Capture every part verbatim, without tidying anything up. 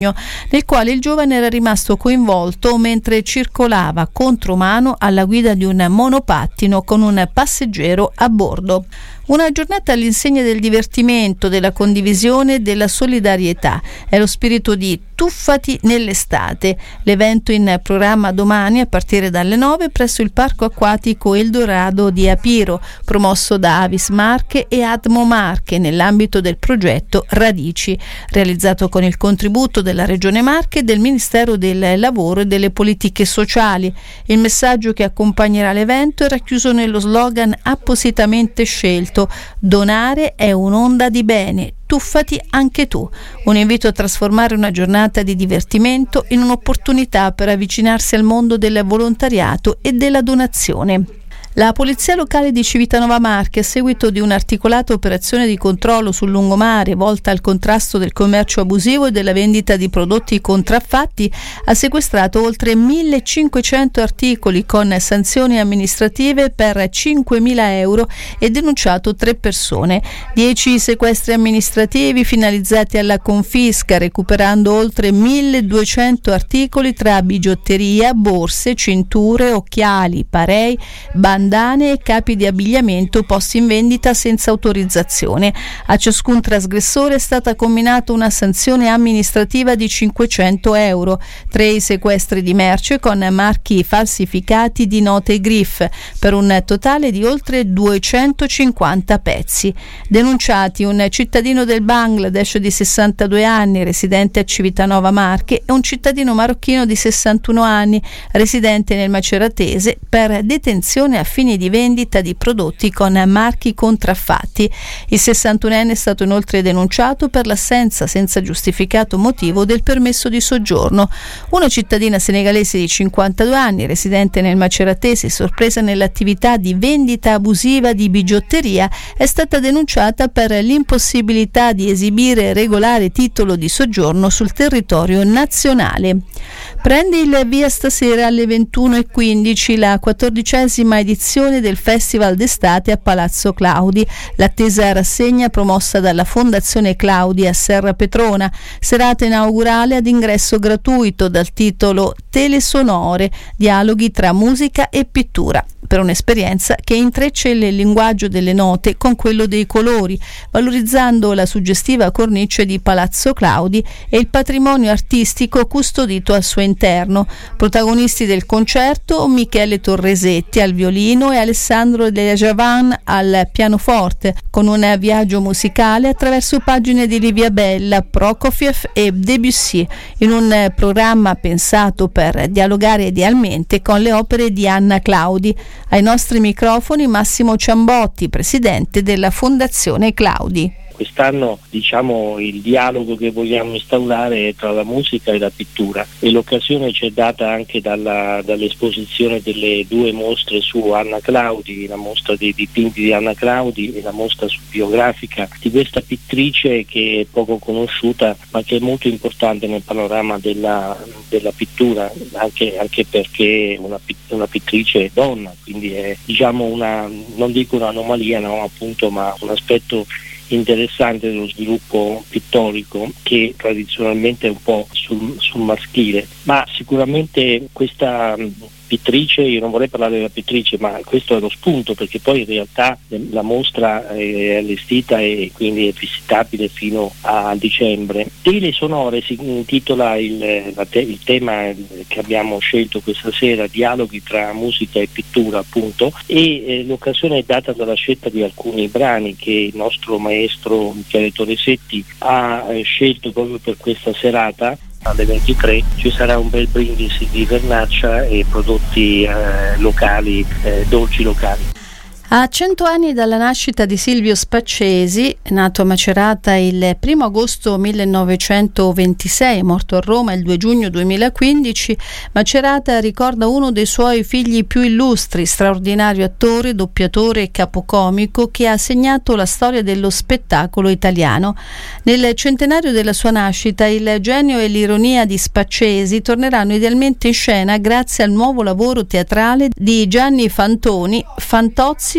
nel quale il giovane era rimasto coinvolto mentre circolava contromano alla guida di un monopattino con un passeggero a bordo. Una giornata all'insegna del divertimento, della condivisione e della solidarietà. È lo spirito di Tuffati nell'estate, l'evento in programma domani a partire dalle nove presso il Parco Acquatico Eldorado di Apiro, promosso da Avis Marche e Admo Marche nell'ambito del progetto Radici, realizzato con il contributo della Regione Marche e del Ministero del Lavoro e delle Politiche Sociali. Il messaggio che accompagnerà l'evento è racchiuso nello slogan appositamente scelto: donare è un'onda di bene, tuffati anche tu. Un invito a trasformare una giornata di divertimento in un'opportunità per avvicinarsi al mondo del volontariato e della donazione. La Polizia Locale di Civitanova Marche, a seguito di un'articolata operazione di controllo sul lungomare volta al contrasto del commercio abusivo e della vendita di prodotti contraffatti, ha sequestrato oltre millecinquecento articoli con sanzioni amministrative per cinquemila euro e denunciato tre persone. Dieci sequestri amministrativi finalizzati alla confisca, recuperando oltre milleduecento articoli tra bigiotteria, borse, cinture, occhiali, parei, bandane e capi di abbigliamento posti in vendita senza autorizzazione. A ciascun trasgressore è stata comminata una sanzione amministrativa di cinquecento euro, tre i sequestri di merce con marchi falsificati di note G R I F, per un totale di oltre duecentocinquanta pezzi. Denunciati un cittadino del Bangladesh di sessantadue anni, residente a Civitanova Marche, e un cittadino marocchino di sessantuno anni, residente nel Maceratese, per detenzione a fini di vendita di prodotti con marchi contraffatti. Il sessantunenne è stato inoltre denunciato per l'assenza senza giustificato motivo del permesso di soggiorno. Una cittadina senegalese di cinquantadue anni, residente nel Maceratese, sorpresa nell'attività di vendita abusiva di bigiotteria, è stata denunciata per l'impossibilità di esibire regolare titolo di soggiorno sul territorio nazionale. Prende il via stasera alle ventuno e quindici la quattordicesima edizione del Festival d'estate a Palazzo Claudi, l'attesa rassegna promossa dalla Fondazione Claudi a Serra Petrona, serata inaugurale ad ingresso gratuito dal titolo Telesonore, dialoghi tra musica e pittura, per un'esperienza che intreccia il linguaggio delle note con quello dei colori, valorizzando la suggestiva cornice di Palazzo Claudi e il patrimonio artistico custodito al suo interno. Protagonisti del concerto: Michele Torresetti al violino e Alessandro De Javan al pianoforte, con un viaggio musicale attraverso pagine di Livia Bella, Prokofiev e Debussy, in un programma pensato per dialogare idealmente con le opere di Anna Claudi. Ai nostri microfoni Massimo Ciambotti, presidente della Fondazione Claudi. Quest'anno, diciamo, il dialogo che vogliamo instaurare è tra la musica e la pittura, e l'occasione ci è data anche dalla, dall'esposizione delle due mostre su Anna Claudi, la mostra dei dipinti di Anna Claudi e la mostra su biografica di questa pittrice che è poco conosciuta ma che è molto importante nel panorama della, della pittura, anche, anche perché una, una pittrice donna, quindi è, diciamo, una, non dico un'anomalia, no, appunto, ma un aspetto interessante dello sviluppo pittorico che tradizionalmente è un po' sul, sul maschile, ma sicuramente questa pittrice, io non vorrei parlare della pittrice, ma questo è lo spunto, perché poi in realtà la mostra è allestita e quindi è visitabile fino a dicembre. Tele Sonore si intitola il, la te, il tema che abbiamo scelto questa sera, dialoghi tra musica e pittura, appunto, e eh, l'occasione è data dalla scelta di alcuni brani che il nostro maestro Michele Torresetti ha eh, scelto proprio per questa serata. Alle ventitré ci sarà un bel brindisi di vernaccia e prodotti eh, locali, eh, dolci locali. A cento anni dalla nascita di Silvio Spaccesi, nato a Macerata il primo agosto millenovecentoventisei, morto a Roma il due giugno duemilaquindici, Macerata ricorda uno dei suoi figli più illustri, straordinario attore, doppiatore e capocomico che ha segnato la storia dello spettacolo italiano. Nel centenario della sua nascita, il genio e l'ironia di Spaccesi torneranno idealmente in scena grazie al nuovo lavoro teatrale di Gianni Fantoni, Fantozzi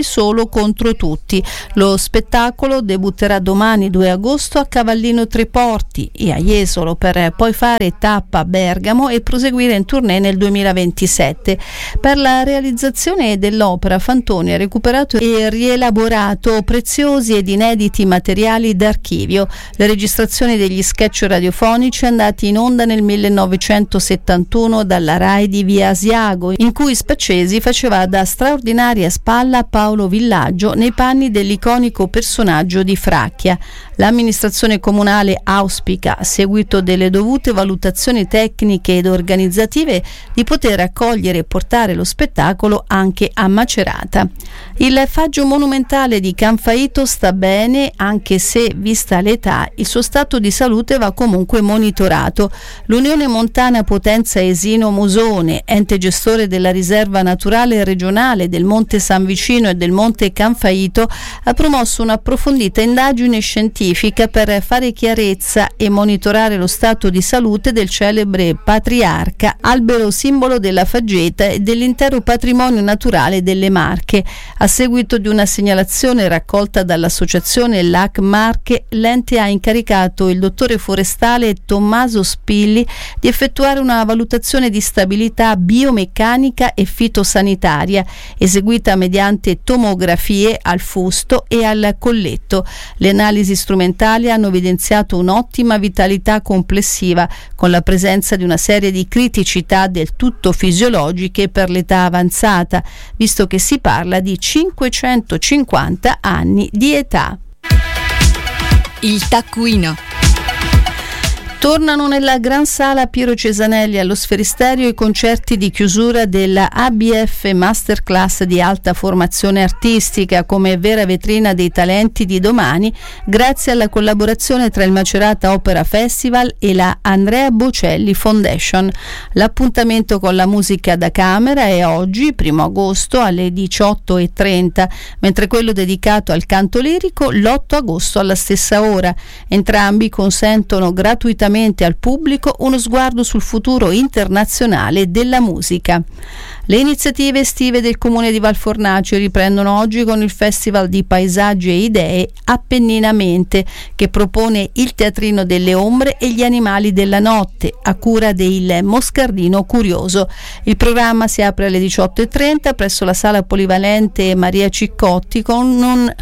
Tutti solo contro tutti. Lo spettacolo debutterà domani due agosto a Cavallino Treporti e a Jesolo, per poi fare tappa a Bergamo e proseguire in tournée nel duemilaventisette. Per la realizzazione dell'opera Fantoni ha recuperato e rielaborato preziosi ed inediti materiali d'archivio. Le registrazioni degli sketch radiofonici andati in onda nel millenovecentosettantuno dalla Rai di Via Asiago, in cui Spaccesi faceva da straordinaria spalla a Paolo Villaggio nei panni dell'iconico personaggio di Fracchia. L'amministrazione comunale auspica, a seguito delle dovute valutazioni tecniche ed organizzative, di poter accogliere e portare lo spettacolo anche a Macerata. Il faggio monumentale di Canfaito sta bene, anche se, vista l'età, il suo stato di salute va comunque monitorato. L'Unione Montana Potenza Esino Musone, ente gestore della riserva naturale regionale del Monte San Vicino e del Monte Canfaito, ha promosso un'approfondita indagine scientifica per fare chiarezza e monitorare lo stato di salute del celebre patriarca, albero simbolo della faggeta e dell'intero patrimonio naturale delle Marche. A seguito di una segnalazione raccolta dall'associazione L A C Marche, l'ente ha incaricato il dottore forestale Tommaso Spilli di effettuare una valutazione di stabilità biomeccanica e fitosanitaria, eseguita mediante tomografie al fusto e al colletto. Le analisi strumentali hanno evidenziato un'ottima vitalità complessiva, con la presenza di una serie di criticità del tutto fisiologiche per l'età avanzata, visto che si parla di cinquecentocinquanta anni di età. Il taccuino. Tornano nella Gran Sala Piero Cesanelli allo Sferisterio i concerti di chiusura della A B F Masterclass di alta formazione artistica, come vera vetrina dei talenti di domani, grazie alla collaborazione tra il Macerata Opera Festival e la Andrea Bocelli Foundation. L'appuntamento con la musica da camera è oggi, primo agosto, alle diciotto e trenta, mentre quello dedicato al canto lirico l'otto agosto alla stessa ora. Entrambi consentono gratuitamente al pubblico uno sguardo sul futuro internazionale della musica. Le iniziative estive del Comune di Valfornaci riprendono oggi con il Festival di Paesaggi e Idee Appenninamente, che propone il Teatrino delle Ombre e gli Animali della Notte, a cura del Moscardino Curioso. Il programma si apre alle diciotto e trenta presso la Sala Polivalente Maria Ciccotti con un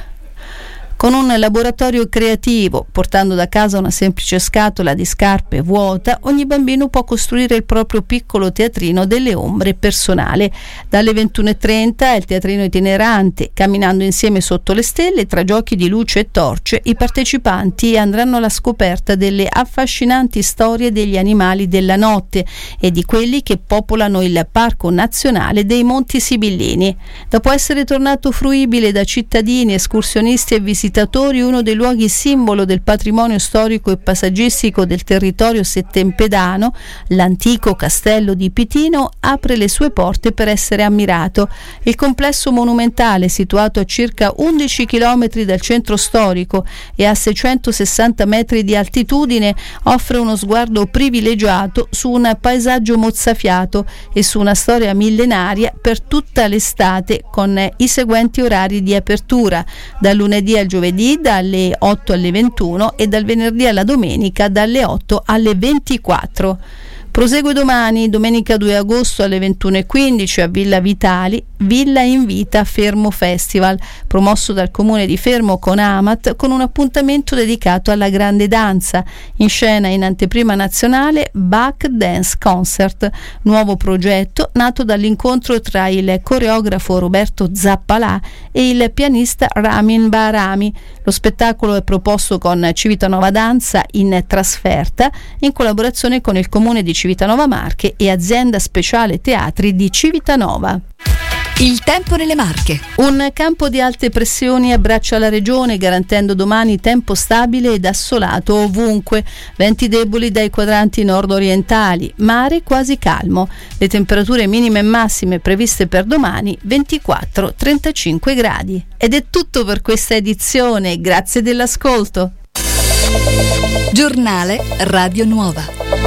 con un laboratorio creativo. Portando da casa una semplice scatola di scarpe vuota, ogni bambino può costruire il proprio piccolo teatrino delle ombre personale. Dalle ventuno e trenta è il teatrino itinerante. Camminando insieme sotto le stelle, tra giochi di luce e torce, i partecipanti andranno alla scoperta delle affascinanti storie degli animali della notte e di quelli che popolano il Parco Nazionale dei Monti Sibillini. Dopo essere tornato fruibile da cittadini, escursionisti e visitatori, uno dei luoghi simbolo del patrimonio storico e paesaggistico del territorio settempedano, l'antico castello di Pitino, apre le sue porte per essere ammirato. Il complesso monumentale, situato a circa undici chilometri dal centro storico e a seicentosessanta metri di altitudine, offre uno sguardo privilegiato su un paesaggio mozzafiato e su una storia millenaria per tutta l'estate, con i seguenti orari di apertura: dal lunedì al giovedì dalle otto alle ventuno e dal venerdì alla domenica dalle otto alle ventiquattro. Prosegue domani, domenica due agosto alle ventuno e quindici a Villa Vitali, Villa Invita Fermo Festival, promosso dal Comune di Fermo con Amat, con un appuntamento dedicato alla grande danza. In scena, in anteprima nazionale, Bach Dance Concert, nuovo progetto nato dall'incontro tra il coreografo Roberto Zappalà e il pianista Ramin Bahrami. Lo spettacolo è proposto con Civitanova Danza in trasferta, in collaborazione con il Comune di Civitanova Marche e Azienda Speciale Teatri di Civitanova. Il tempo nelle Marche. Un campo di alte pressioni abbraccia la regione, garantendo domani tempo stabile ed assolato ovunque, venti deboli dai quadranti nord-orientali, mare quasi calmo. Le temperature minime e massime previste per domani ventiquattro trentacinque gradi. Ed è tutto per questa edizione, grazie dell'ascolto. Giornale Radio Nuova.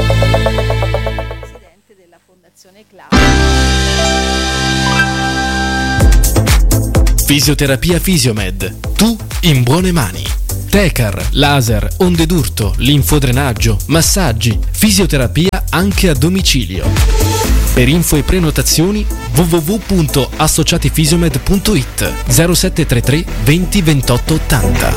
Presidente della Fondazione Claudio. Fisioterapia Fisiomed. Tu in buone mani. Tecar, laser, onde d'urto, linfodrenaggio, massaggi, fisioterapia anche a domicilio. Per info e prenotazioni w w w punto associatifisiomed punto i t zero sette tre tre venti ventotto ottanta.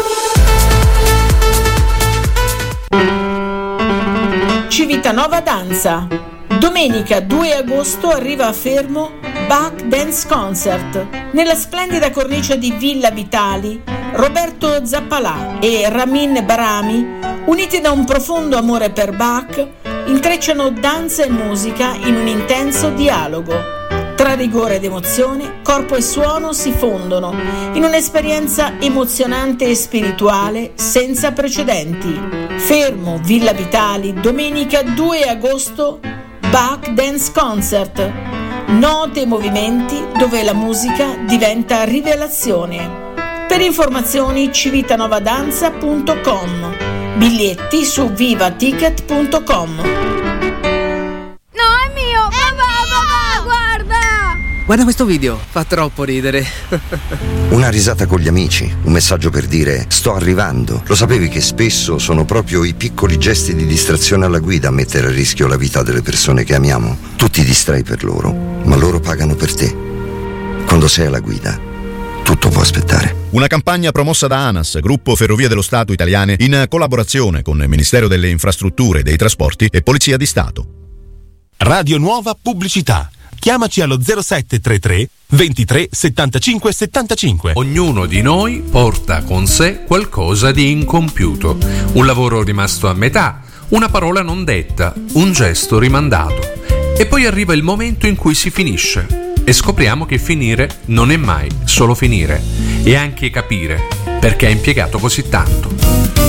Civitanova Danza. Domenica due agosto arriva a Fermo Bach Dance Concert. Nella splendida cornice di Villa Vitali, Roberto Zappalà e Ramin Barami, uniti da un profondo amore per Bach, intrecciano danza e musica in un intenso dialogo. Tra rigore ed emozione, corpo e suono si fondono in un'esperienza emozionante e spirituale senza precedenti. Fermo, Villa Vitali, domenica due agosto, Bach Dance Concert. Note e movimenti dove la musica diventa rivelazione. Per informazioni civitanovaddanza punto com. Biglietti su vivaticket punto com. No, è mio! Papà, papà, guarda! Guarda questo video, fa troppo ridere. Una risata con gli amici, un messaggio per dire sto arrivando. Lo sapevi che spesso sono proprio i piccoli gesti di distrazione alla guida a mettere a rischio la vita delle persone che amiamo? Tu ti distrai per loro, ma loro pagano per te. Quando sei alla guida, tutto può aspettare. Una campagna promossa da ANAS, Gruppo Ferrovie dello Stato Italiane, in collaborazione con il Ministero delle Infrastrutture e dei Trasporti e Polizia di Stato. Radio Nuova Pubblicità. Chiamaci allo zero sette tre tre ventitré settantacinque settantacinque. Ognuno di noi porta con sé qualcosa di incompiuto. Un lavoro rimasto a metà, una parola non detta, un gesto rimandato. E poi arriva il momento in cui si finisce. E scopriamo che finire non è mai solo finire, e anche capire perché ha impiegato così tanto.